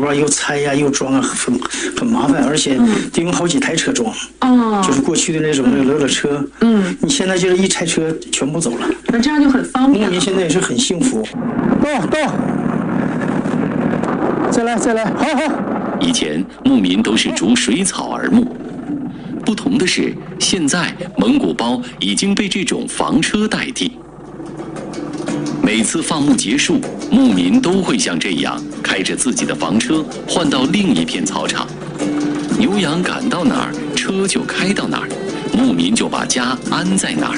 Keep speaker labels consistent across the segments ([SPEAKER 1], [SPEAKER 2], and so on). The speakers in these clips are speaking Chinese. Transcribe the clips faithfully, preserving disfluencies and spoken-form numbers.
[SPEAKER 1] 边又拆呀又装啊，很很麻烦，而且得用好几台车装。
[SPEAKER 2] 哦，
[SPEAKER 1] 就是过去的那种那个乐乐车。嗯，你现在就是一拆车全部走了。
[SPEAKER 2] 那这样就很方便。
[SPEAKER 1] 牧民现在也是很幸福。到到，再来再来，好好。
[SPEAKER 3] 以前牧民都是逐水草而牧，不同的是，现在蒙古包已经被这种房车代替。每次放牧结束，牧民都会像这样开着自己的房车换到另一片草场，牛羊赶到哪儿，车就开到哪儿，牧民就把家安在哪儿。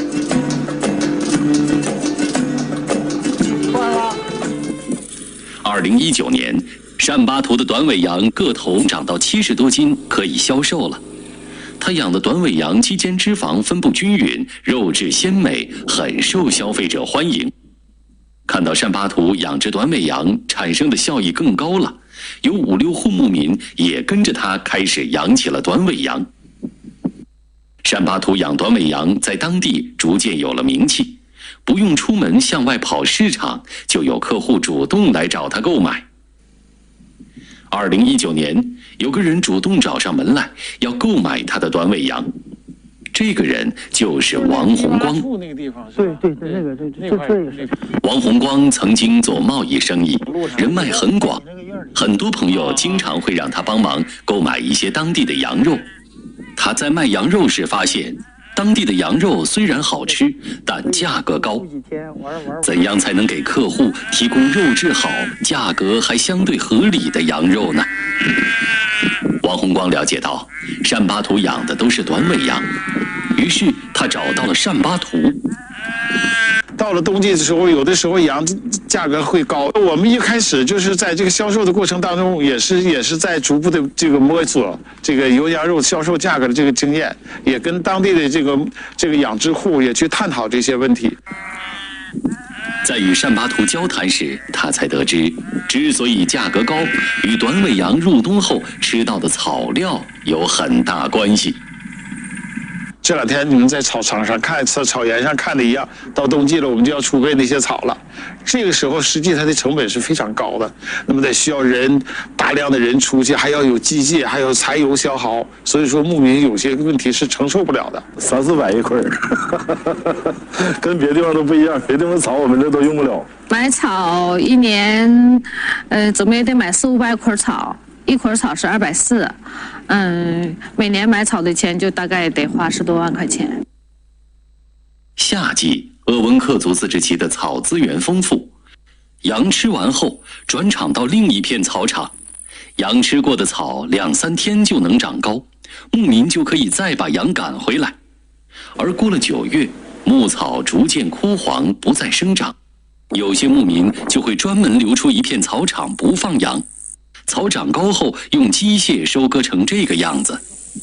[SPEAKER 3] 二零一九年，单巴图的短尾羊个头长到七十多斤，可以销售了。他养的短尾羊肌间脂肪分布均匀，肉质鲜美，很受消费者欢迎。看到单巴图养殖短尾羊产生的效益更高了，有五六户牧民也跟着他开始养起了短尾羊。单巴图养短尾羊在当地逐渐有了名气，不用出门向外跑市场，就有客户主动来找他购买。二零一九年，有个人主动找上门来，要购买他的短尾羊。这个人就是王洪光。
[SPEAKER 1] 对对对，那个对对，就这个是。
[SPEAKER 3] 王洪光曾经做贸易生意，人脉很广，很多朋友经常会让他帮忙购买一些当地的羊肉。他在卖羊肉时发现，当地的羊肉虽然好吃，但价格高。怎样才能给客户提供肉质好、价格还相对合理的羊肉呢？王洪光了解到，单巴图养的都是短尾羊，于是他找到了单巴图。
[SPEAKER 4] 到了冬季的时候，有的时候羊价格会高。我们一开始就是在这个销售的过程当中，也是也是在逐步的这个摸索这个牛羊肉销售价格的这个经验，也跟当地的这个这个养殖户也去探讨这些问题。
[SPEAKER 3] 在与单巴图交谈时，他才得知，之所以价格高，与短尾羊入冬后吃到的草料有很大关系。
[SPEAKER 4] 这两天你们在草场上看、草草原上看的一样，到冬季了，我们就要储备那些草了。这个时候，实际它的成本是非常高的，那么得需要人大量的人出去，还要有机械，还有柴油消耗，所以说牧民有些问题是承受不了的。
[SPEAKER 5] 三四百一捆儿，跟别的地方都不一样，别的地方草我们这都用不了。
[SPEAKER 2] 买草一年，呃，怎么也得买四五百捆草。一捆草是二百四，嗯，每年买草的钱就大概得花十多万块钱。
[SPEAKER 3] 夏季，鄂温克族自治旗的草资源丰富，羊吃完后转场到另一片草场，羊吃过的草两三天就能长高，牧民就可以再把羊赶回来。而过了九月，牧草逐渐枯黄，不再生长，有些牧民就会专门留出一片草场不放羊。草长高后，用机械收割成这个样子。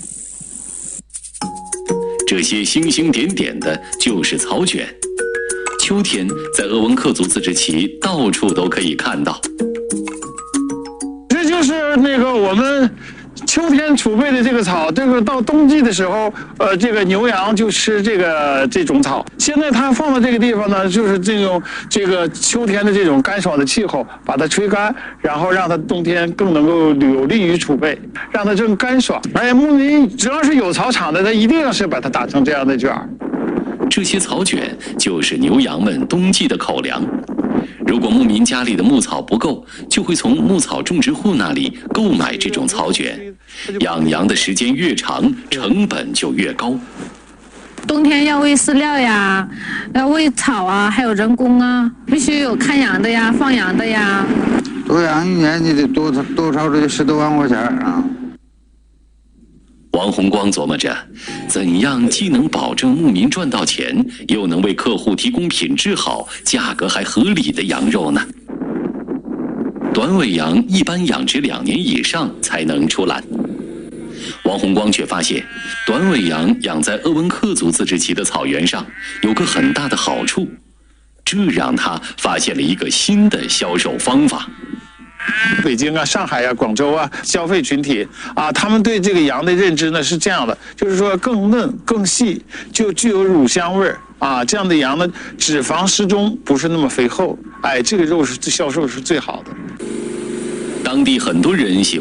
[SPEAKER 3] 这些星星点点的就是草卷。秋天在鄂温克族自治旗到处都可以看到。
[SPEAKER 4] 这就是那个我们秋天储备的这个草，这个到冬季的时候，呃，这个牛羊就吃这个这种草。现在它放到这个地方呢，就是这种这个秋天的这种干爽的气候，把它吹干，然后让它冬天更能够有利于储备，让它更干爽。哎，牧民只要是有草场的，他一定要是把它打成这样的卷儿。
[SPEAKER 3] 这些草卷就是牛羊们冬季的口粮。如果牧民家里的牧草不够，就会从牧草种植户那里购买这种草卷。养羊的时间越长，成本就越高。
[SPEAKER 2] 冬天要喂饲料呀，要喂草啊，还有人工啊，必须有看羊的呀、放羊的呀。
[SPEAKER 6] 多养一年你得多多少得十多万块钱啊！
[SPEAKER 3] 王洪光琢磨着，怎样既能保证牧民赚到钱，又能为客户提供品质好、价格还合理的羊肉呢？短尾羊一般养殖两年以上才能出栏。王洪光却发现，短尾羊养在鄂温克族自治旗的草原上有个很大的好处，这让他发现了一个新的销售方法。
[SPEAKER 4] 北京啊、上海啊、广州啊，消费群体啊，他们对这个羊的认知呢是这样的，就是说更嫩、更细，就具有乳香味儿啊。这样的羊呢，脂肪适中，不是那么肥厚，哎，这个肉是销售是最好的。
[SPEAKER 3] 当地很多人喜